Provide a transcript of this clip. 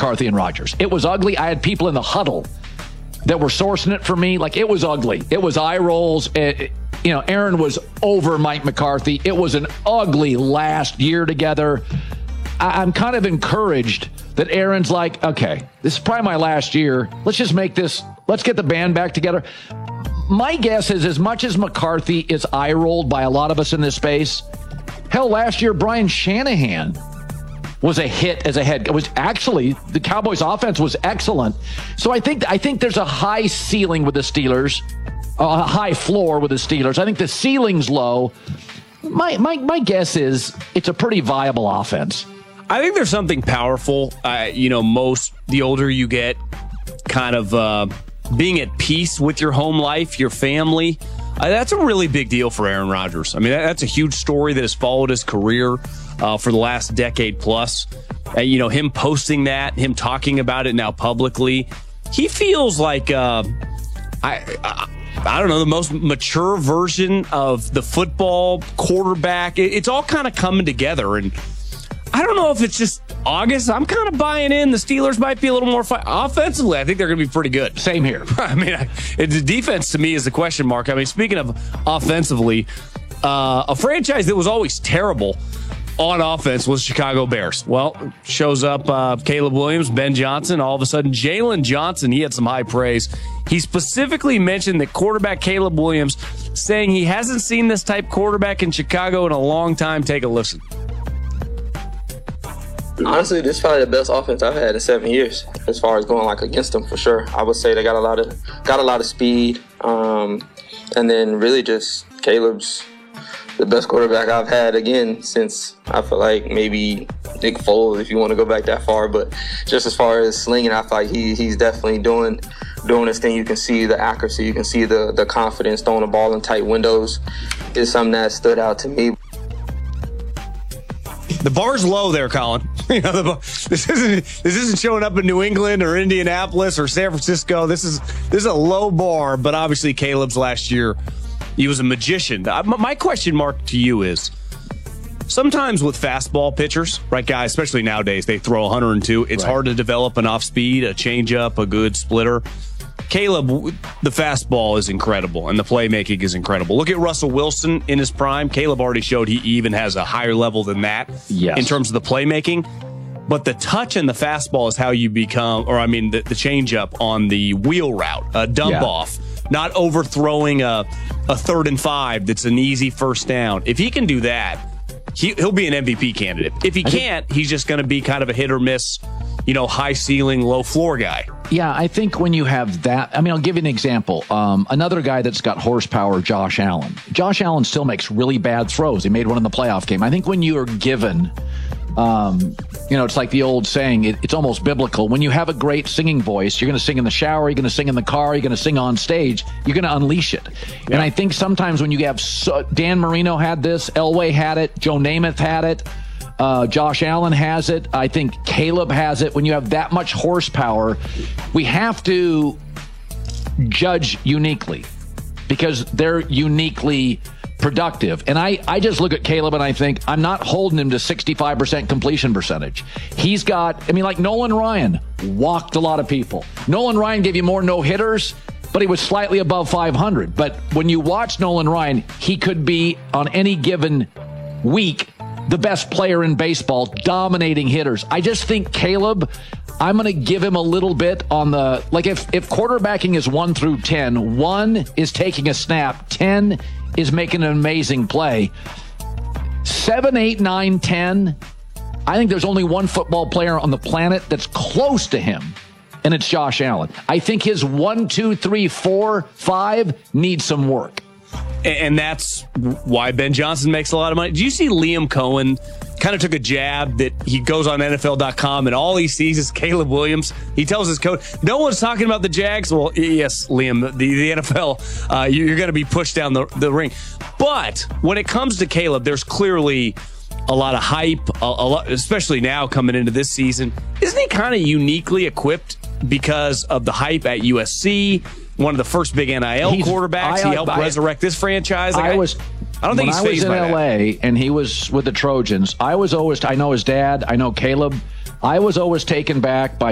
McCarthy and Rodgers. It was ugly. I had people in the huddle that were sourcing it for me. Like, it was ugly. It was eye rolls. Aaron was over Mike McCarthy. It was an ugly last year together. I'm kind of encouraged that Aaron's like, okay, this is probably my last year. Let's just make this, let's get the band back together. My guess is, as much as McCarthy is eye rolled by a lot of us in this space, hell, last year, Brian Shanahan was a hit as a head. It was actually, the Cowboys offense was excellent. So I think there's a high ceiling with the Steelers, a high floor with the Steelers. I think the ceiling's low. My guess is it's a pretty viable offense. I think there's something powerful. The older you get, kind of being at peace with your home life, your family. That's a really big deal for Aaron Rodgers. I mean, that's a huge story that has followed his career for the last decade plus. Him posting that, him talking about it now publicly. He feels like, I don't know, the most mature version of the football quarterback. It's all kind of coming together. And I don't know if it's just August. I'm kind of buying in. The Steelers might be a little more offensively. I think they're going to be pretty good. Same here. I mean, the defense to me is the question mark. I mean, speaking of offensively, a franchise that was always terrible on offense was Chicago Bears. Well, shows up Caleb Williams, Ben Johnson, all of a sudden Jalen Johnson, he had some high praise. He specifically mentioned that quarterback Caleb Williams, saying he hasn't seen this type quarterback in Chicago in a long time. Take a listen. Honestly, this is probably the best offense I've had in 7 years, as far as going against them, for sure. I would say they got a lot of speed, and then really just Caleb's the best quarterback I've had again since, I feel like, maybe Nick Foles, if you want to go back that far. But just as far as slinging, I feel like he's definitely doing his thing. You can see the accuracy, you can see the confidence, throwing the ball in tight windows is something that stood out to me. The bar's low there, Colin. This isn't showing up in New England or Indianapolis or San Francisco. This is a low bar, but obviously Caleb's last year, he was a magician. My question mark to you is, sometimes with fastball pitchers, right, guys, especially nowadays, they throw 102. It's hard to develop an off-speed, a changeup, a good splitter. Caleb, the fastball is incredible, and the playmaking is incredible. Look at Russell Wilson in his prime. Caleb already showed he even has a higher level than that in terms of the playmaking. But the touch and the fastball is how you become, the changeup on the wheel route, a dump off, not overthrowing a 3rd and 5 that's an easy first down. If he can do that, he'll be an MVP candidate. If he can't, he's just going to be kind of a hit or miss, high ceiling, low floor guy. Yeah, I think when you have that, I'll give you an example. Another guy that's got horsepower, Josh Allen. Josh Allen still makes really bad throws. He made one in the playoff game. I think when you are given, it's like the old saying, it's almost biblical. When you have a great singing voice, you're going to sing in the shower, you're going to sing in the car, you're going to sing on stage, you're going to unleash it. Yeah. And I think sometimes when you have, Dan Marino had this, Elway had it, Joe Namath had it, Josh Allen has it. I think Caleb has it. When you have that much horsepower, we have to judge uniquely because they're uniquely productive. And I just look at Caleb and I think I'm not holding him to 65% completion percentage. He's got, like Nolan Ryan walked a lot of people. Nolan Ryan gave you more no-hitters, but he was slightly above 500. But when you watch Nolan Ryan, he could be on any given week the best player in baseball, dominating hitters. I just think Caleb, I'm going to give him a little bit on the, if quarterbacking is 1 through 10, 1 is taking a snap, 10 is making an amazing play. 7, 8, 9, 10, I think there's only one football player on the planet that's close to him, and it's Josh Allen. I think his 1, 2, 3, 4, 5 needs some work. And that's why Ben Johnson makes a lot of money. Do you see Liam Cohen kind of took a jab that he goes on NFL.com and all he sees is Caleb Williams? He tells his coach, no one's talking about the Jags. Well, yes, Liam, the NFL, you're going to be pushed down the ring. But when it comes to Caleb, there's clearly a lot of hype, a lot, especially now coming into this season. Isn't he kind of uniquely equipped because of the hype at USC? One of the first big NIL quarterbacks. He helped resurrect this franchise. I don't think he's phased by that. When I was in LA and he was with the Trojans, I know his dad, I know Caleb. I was always taken back by